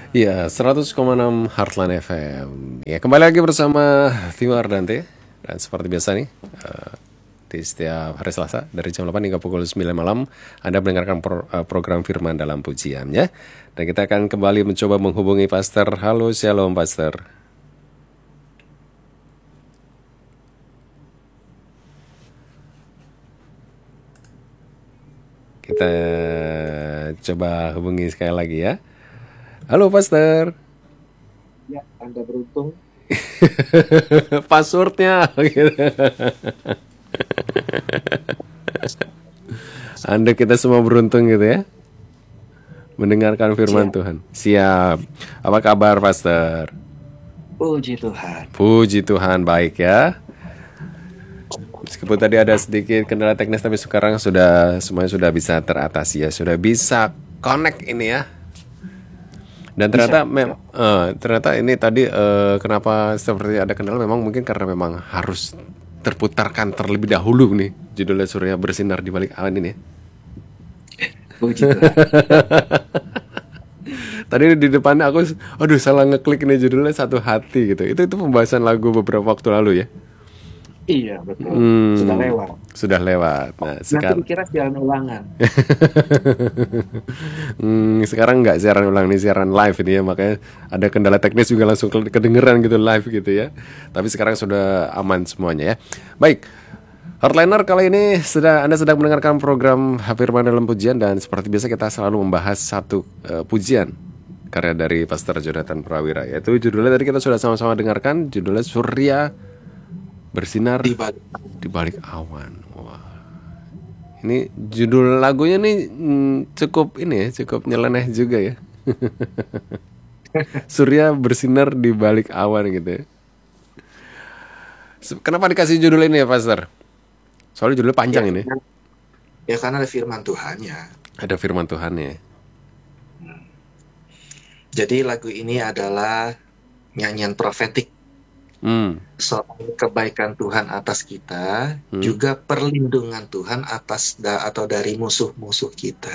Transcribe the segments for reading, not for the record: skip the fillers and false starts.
Ya, 100,6 Heartland FM. Ya, kembali lagi bersama Timo Ardante. Dan seperti biasa nih, di setiap hari Selasa dari jam 8 hingga pukul 9 malam, Anda mendengarkan program Firman dalam Pujian ya. Dan kita akan kembali mencoba menghubungi Pastor. Halo, Shalom Pastor. Kita coba hubungi sekali lagi ya. Halo Pastor. Ya, Anda beruntung. Passwordnya gitu. Anda kita semua beruntung gitu ya, mendengarkan firman Siap. Tuhan. Siap. Apa kabar Pastor? Puji Tuhan. Puji Tuhan, baik ya. Meskipun tadi ada sedikit kendala teknis, tapi sekarang semuanya sudah bisa teratasi ya, sudah bisa connect ini ya. Dan ternyata ternyata ini tadi kenapa seperti ada kendala, memang mungkin karena memang harus terputarkan terlebih dahulu nih judulnya Surya Bersinar di Balik Awan ini. Puji Tuhan. Tadi di depannya aku salah ngeklik nih judulnya Satu Hati gitu. Itu pembahasan lagu beberapa waktu lalu ya. Iya, betul. Sudah lewat. Sudah lewat. Nah, sekarang Nanti dikira siaran ulangan. sekarang nggak siaran ulang nih, siaran live ini ya, makanya ada kendala teknis juga langsung kedengeran gitu live gitu ya. Tapi sekarang sudah aman semuanya ya. Baik, Hardliner, kali ini Anda sedang mendengarkan program Firman dalam Pujian, dan seperti biasa kita selalu membahas satu pujian karya dari Pastor Jonathan Prawira, yaitu judulnya tadi kita sudah sama-sama dengarkan, judulnya Surya Bersinar di Balik Awan. Wah. Ini judul lagunya nih cukup nyeleneh juga ya. Surya Bersinar di Balik Awan gitu ya. Kenapa dikasih judul ini ya Pastor? Soalnya judulnya panjang ini. Ya karena ada firman Tuhannya. Ada firman Tuhannya. Jadi lagu ini adalah nyanyian profetik. Soal kebaikan Tuhan atas kita, juga perlindungan Tuhan atas atau dari musuh-musuh kita.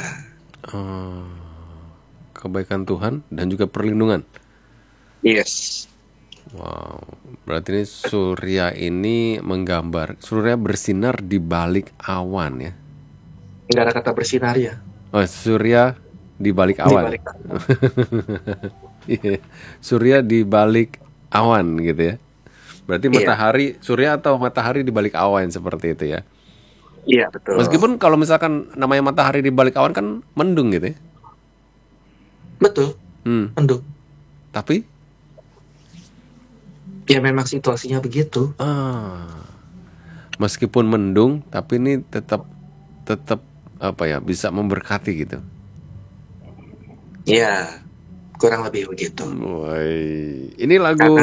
Kebaikan Tuhan dan juga perlindungan. Yes. Wow, berarti ini Surya ini menggambar Surya bersinar di balik awan ya. Nggak ada kata bersinar ya. Oh, Surya di balik awan. Surya di balik awan gitu ya. Berarti matahari, surya atau matahari di balik awan seperti itu ya. Iya, betul. Meskipun kalau misalkan namanya matahari di balik awan kan mendung gitu ya. Betul. Mendung. Tapi ya memang situasinya begitu. Meskipun mendung, tapi ini tetap bisa memberkati gitu. Ya, kurang lebih begitu. Ini lagu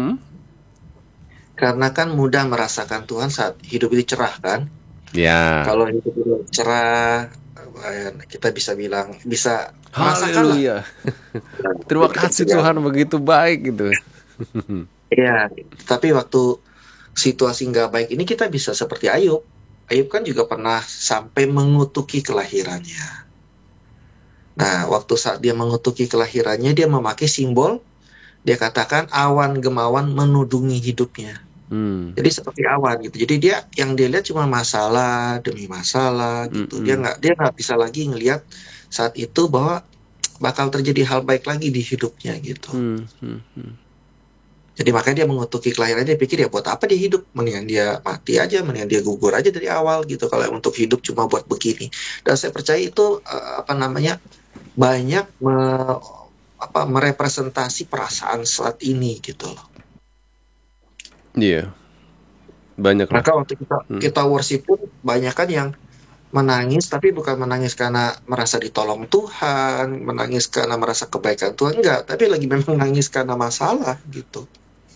karena kan mudah merasakan Tuhan saat hidup ini cerah kan. Ya. Kalau hidup ini cerah, kita bisa bilang, bisa merasakan. Haleluya. Terima kasih Tuhan, begitu baik gitu. Iya, tapi waktu situasi nggak baik ini kita bisa seperti Ayub. Ayub kan juga pernah sampai mengutuki kelahirannya. Nah, waktu saat dia mengutuki kelahirannya, dia memakai simbol. Dia katakan awan gemawan menudungi hidupnya. Jadi seperti awan gitu. Jadi yang dia lihat cuma masalah demi masalah gitu. Dia nggak bisa lagi ngelihat saat itu bahwa bakal terjadi hal baik lagi di hidupnya gitu. Jadi makanya dia mengutuki kelahirannya. Dia pikir ya buat apa dia hidup? Mendingan dia mati aja, mendingan dia gugur aja dari awal gitu. Kalau untuk hidup cuma buat begini. Dan saya percaya itu banyak merepresentasi perasaan saat ini gitu loh. Iya. Banyak lah. Maka waktu kita worship pun banyak kan yang menangis, tapi bukan menangis karena merasa ditolong Tuhan, menangis karena merasa kebaikan Tuhan, enggak, tapi lagi memang menangis karena masalah gitu.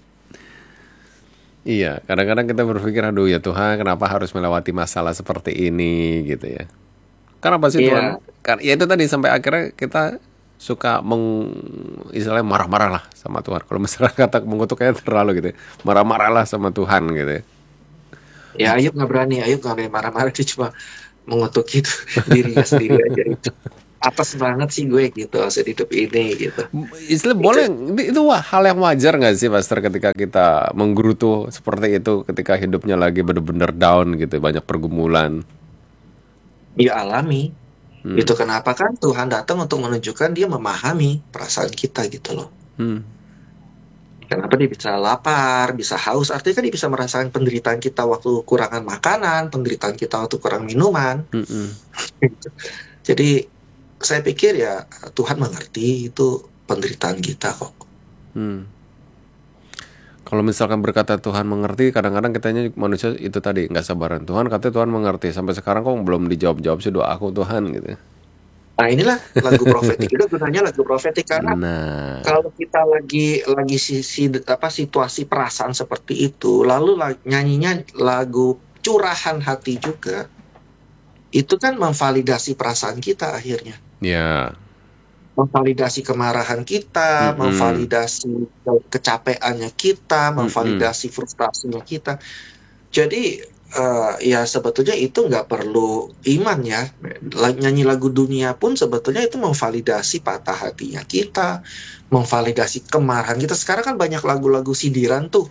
Iya, kadang-kadang kita berpikir, aduh ya Tuhan, kenapa harus melewati masalah seperti ini gitu ya. Kenapa sih Tuhan? Ya itu tadi, sampai akhirnya kita suka istilahnya marah-marah lah sama Tuhan. Kalau misalnya kata mengutuknya terlalu gitu, marah-marah lah sama Tuhan gitu ya. Ya Ayub nggak berani marah-marah, dia cuma mengutuk itu dirinya sendiri aja itu. apes banget sih gue gitu hasil hidup ini gitu. Istilah Itu boleh, itu hal yang wajar nggak sih, Pastor, ketika kita menggerutu seperti itu, ketika hidupnya lagi bener-bener down gitu, banyak pergumulan. ya alami. Hmm. Itu kenapa kan Tuhan datang untuk menunjukkan dia memahami perasaan kita gitu loh. Hmm. Kenapa dia bisa lapar, bisa haus, artinya kan dia bisa merasakan penderitaan kita waktu kurangan makanan, penderitaan kita waktu kurang minuman. Hmm. Jadi saya pikir ya Tuhan mengerti itu penderitaan kita kok. Hmm. Kalau misalkan berkata Tuhan mengerti, kadang-kadang kitanya manusia itu tadi nggak sabaran. Tuhan katanya Tuhan mengerti, sampai sekarang kok belum dijawab-jawab sih doa aku Tuhan gitu. Nah inilah lagu profetik, itu gunanya lagu profetik karena Nah, kalau kita lagi situasi perasaan seperti itu, lalu nyanyinya lagu curahan hati juga, itu kan memvalidasi perasaan kita akhirnya. ya, Memvalidasi kemarahan kita, Mm-mm. memvalidasi kecapeannya kita, Mm-mm. memvalidasi frustasinya kita. Jadi ya sebetulnya itu nggak perlu iman ya. Nyanyi lagu dunia pun sebetulnya itu memvalidasi patah hatinya kita, memvalidasi kemarahan kita. Sekarang kan banyak lagu-lagu sindiran tuh,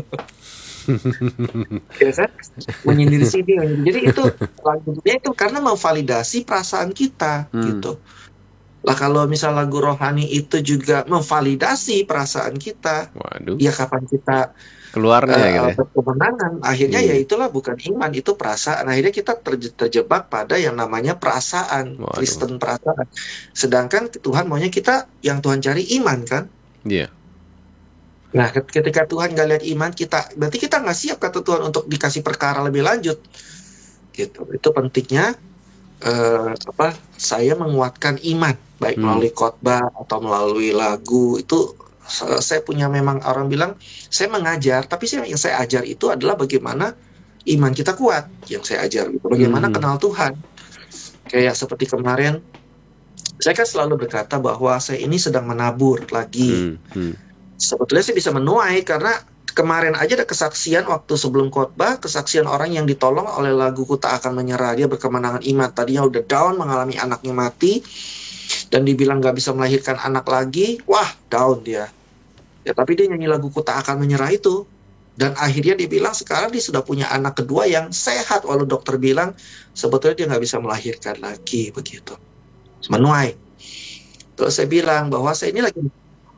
ya kan? Menyindir-sindir. Jadi itu lagu dunia itu karena memvalidasi perasaan kita gitu. Lah kalau misal lagu rohani itu juga memvalidasi perasaan kita, Waduh, ya kapan kita keluarnya gitu ya. berkemenangan? Akhirnya ya Iya. itulah bukan iman, itu perasaan. Akhirnya kita terjebak pada yang namanya perasaan, Waduh, Kristen perasaan. Sedangkan Tuhan maunya kita, yang Tuhan cari iman kan? iya. Nah ketika Tuhan nggak lihat iman kita, berarti kita nggak siap kata Tuhan untuk dikasih perkara lebih lanjut. Gitu. Itu pentingnya saya menguatkan iman, baik melalui khotbah atau melalui lagu. Itu saya punya, memang orang bilang saya mengajar, tapi yang saya ajar itu adalah bagaimana iman kita kuat. Yang saya ajar itu bagaimana kenal Tuhan. Kayak seperti kemarin, saya kan selalu berkata bahwa saya ini sedang menabur lagi. Sebetulnya saya bisa menuai karena kemarin aja ada kesaksian waktu sebelum khotbah, kesaksian orang yang ditolong oleh laguku Tak Akan Menyerah. Dia berkemenangan iman. Tadinya udah down, mengalami anaknya mati, dan dibilang gak bisa melahirkan anak lagi. Wah, down dia. Ya, tapi dia nyanyi laguku Tak Akan Menyerah itu. Dan akhirnya dia bilang sekarang dia sudah punya anak kedua yang sehat, walau dokter bilang sebetulnya dia gak bisa melahirkan lagi, begitu. Menuai. Terus saya bilang bahwa saya ini lagi,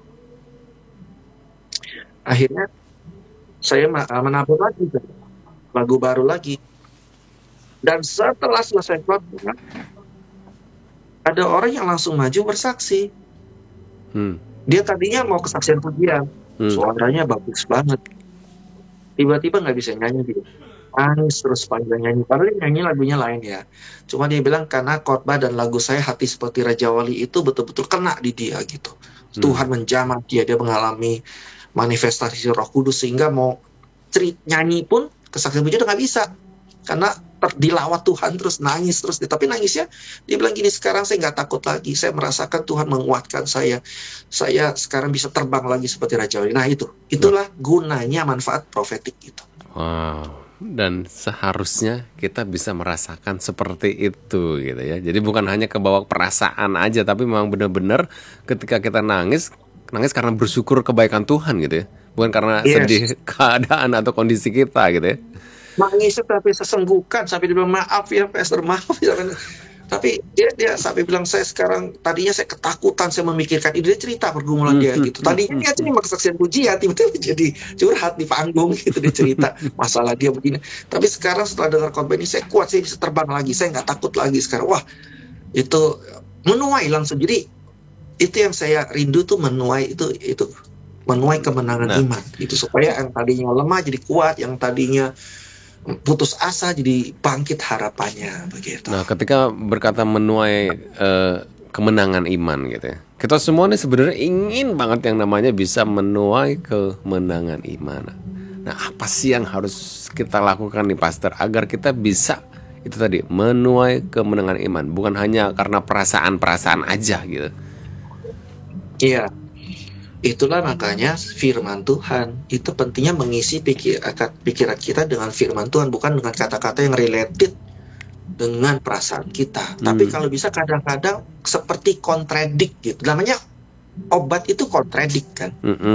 akhirnya saya menabur lagi lagu baru lagi. Dan setelah selesai khotbah, ada orang yang langsung maju bersaksi. Dia tadinya mau kesaksian pujian, suaranya bagus banget, tiba-tiba nggak bisa nyanyi gitu, nangis terus panjang nyanyi. Padahal dia nyanyi lagunya lain ya, cuma dia bilang karena khotbah dan lagu saya Hati Seperti Raja Wali itu betul-betul kena di dia gitu. Tuhan menjamah dia mengalami manifestasi Roh Kudus sehingga mau nyanyi pun kesaksian pujian udah nggak bisa karena dilawat Tuhan, terus nangis terus. Tapi nangisnya dia bilang gini, sekarang saya nggak takut lagi, saya merasakan Tuhan menguatkan saya sekarang bisa terbang lagi seperti Raja Wali. Nah itulah gunanya manfaat profetik itu. Wow. Dan seharusnya kita bisa merasakan seperti itu gitu ya. Jadi bukan hanya kebawa perasaan aja, tapi memang benar-benar ketika kita nangis karena bersyukur kebaikan Tuhan gitu ya. Bukan karena sedih keadaan atau kondisi kita gitu ya. Nangisnya sampai sesenggukan, sampai dia bilang maaf ya Pastor, maaf ya. Tapi dia sampai bilang saya sekarang, tadinya saya ketakutan, saya memikirkan ini. Dia cerita pergumulan dia gitu. Tadinya dia cuma kesaksian pujian, tiba-tiba jadi curhat di panggung gitu. Dia cerita masalah dia begini. Tapi sekarang setelah dengar khotbah ini saya kuat, saya bisa terbang lagi, saya nggak takut lagi sekarang. Wah, itu menuai langsung. Jadi itu yang saya rindu tuh, menuai itu menuai kemenangan iman itu, supaya yang tadinya lemah jadi kuat, yang tadinya putus asa jadi bangkit harapannya, begitu. Nah, ketika berkata menuai kemenangan iman gitu ya, kita semua nih sebenarnya ingin banget yang namanya bisa menuai kemenangan iman. Nah, apa sih yang harus kita lakukan nih Pastor agar kita bisa itu tadi menuai kemenangan iman, bukan hanya karena perasaan-perasaan aja gitu. Iya, itulah makanya firman Tuhan itu pentingnya mengisi pikiran kita dengan firman Tuhan, bukan dengan kata-kata yang related dengan perasaan kita. Tapi kalau bisa kadang-kadang seperti kontradik gitu. Namanya obat itu kontradik kan.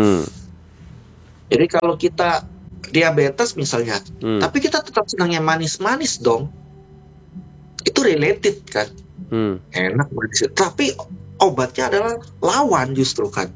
Jadi kalau kita diabetes misalnya, tapi kita tetap senangnya manis-manis dong. Itu related kan. Enak manis. Tapi obatnya adalah lawan justru kan.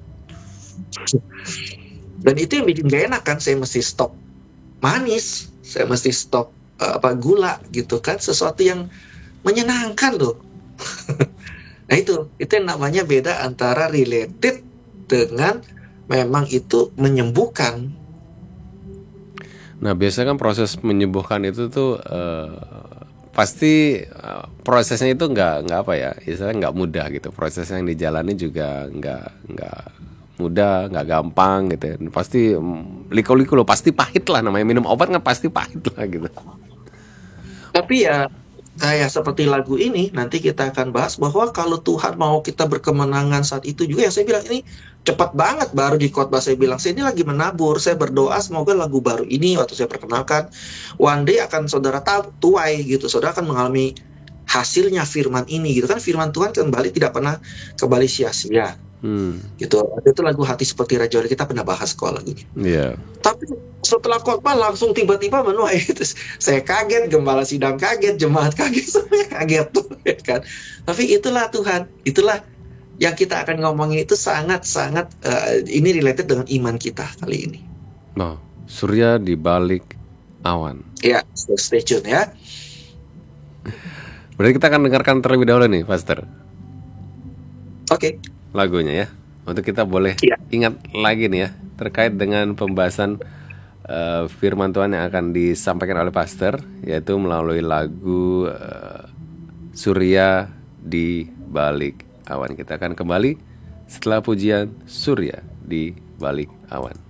Dan itu yang bikin gak enak kan. Saya mesti stop manis, saya mesti stop gula gitu kan, sesuatu yang menyenangkan loh. Nah itu yang namanya beda antara related dengan memang itu menyembuhkan. Nah biasanya kan proses menyembuhkan itu tuh pasti prosesnya itu nggak apa ya, istilahnya nggak mudah gitu. Prosesnya yang dijalani juga nggak mudah, nggak gampang gitu. Pasti liku-liku loh, pasti pahit lah, namanya minum obat kan pasti pahit lah gitu. Tapi ya kayak seperti lagu ini, nanti kita akan bahas bahwa kalau Tuhan mau kita berkemenangan saat itu juga, yang saya bilang ini cepat banget. Baru di khotbah saya bilang, saya ini lagi menabur, saya berdoa semoga lagu baru ini waktu saya perkenalkan one day akan saudara tuai gitu, saudara akan mengalami hasilnya firman ini gitu kan. Firman Tuhan kembali, tidak pernah kembali sia-sia. Gitu. Itu lagu Hati Seperti Raja Wali, kita pernah bahas kok lagunya. Tapi setelah khotbah langsung tiba-tiba menuai. Saya kaget, gembala sidang kaget, jemaat kaget, semuanya kaget tuh kan. Tapi itulah Tuhan, itulah yang kita akan ngomongin, itu sangat-sangat ini related dengan iman kita kali ini. Surya di balik awan. Ya, stay tune ya. Berarti kita akan dengarkan terlebih dahulu nih, Pastor. Oke. Lagunya ya, untuk kita boleh ingat lagi nih ya, terkait dengan pembahasan firman Tuhan yang akan disampaikan oleh Pastor, yaitu melalui lagu Surya di Balik Awan. Kita akan kembali setelah pujian Surya di Balik Awan.